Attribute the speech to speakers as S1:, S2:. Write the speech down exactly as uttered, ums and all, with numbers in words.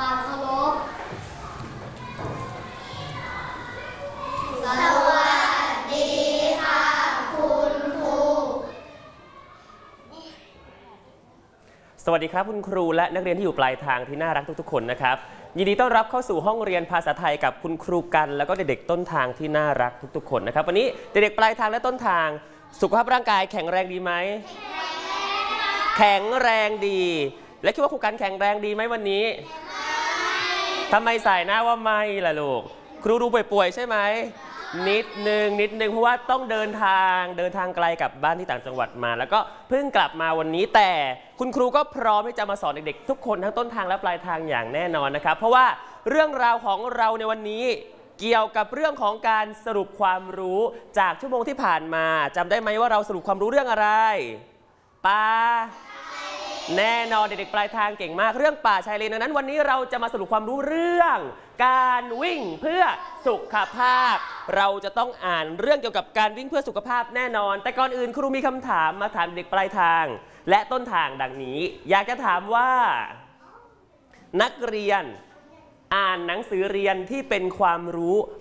S1: ความเคารพสวัสดีค่ะคุณครู
S2: สวัสดีครับคุณครูและนักเรียนที่อยู่ปลายทางที่น่ารักทุกๆคนนะครับยินดีต้อนรับเข้าสู่ห้องเรียนภาษาไทยกับคุณครูกันแล้วก็เด็กๆต้นทางที่น่ารักทุกๆคนนะครับวันนี้เด็กๆปลายทางและต้นทางสุขภาพร่างกายแข็งแรงดีไหมแข็งแรงดีและคิดว่าครูกันแข็งแรงดีไหมวันนี้ทำไมสายหน้าว่าไม่ล่ะลูกครูดูป่วยๆใช่ไหมนิดนึงนิดนึงเพราะว่าต้องเดินทางเดินทางไกลกลับบ้านที่ต่างจังหวัดมาแล้วก็เพิ่งกลับมาวันนี้แต่คุณครูก็พร้อมที่จะมาสอนเด็กๆทุกคนทั้งต้นทางและปลายทางอย่างแน่นอนนะครับเพราะว่าเรื่องราวของเราในวันนี้เกี่ยวกับเรื่องของการสรุปความรู้จากชั่วโมงที่ผ่านมาจำได้ไหมว่าเราสรุปความรู้เรื่องอะไรป่าแน่นอนเด็กๆปลายทางเก่งมากเรื่องป่าชายเลนดังนั้นวันนี้เราจะมาสรุปความรู้เรื่องการวิ่งเพื่อสุขภาพเราจะต้องอ่านเรื่องเกี่ยวกับการวิ่งเพื่อสุขภาพแน่นอนแต่ก่อนอื่นครูมีคำถามมาถามเด็กปลายทางและต้นทางดังนี้อยากจะถามว่านักเรียนอ่านหนังสือเรียนที่เป็นความรู้